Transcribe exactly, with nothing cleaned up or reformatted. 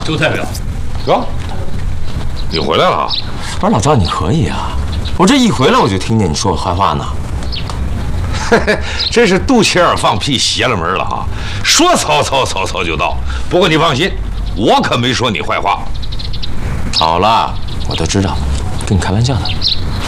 周代表， 哥，你回来了？ 我说老赵，你可以啊！我这一回来我就听见你说我坏话呢。 嘿嘿，真是肚脐眼放屁邪了门了哈！说曹操，曹操就到。不过你放心，我可没说你坏话。 好了，我都知道，跟你开玩笑的。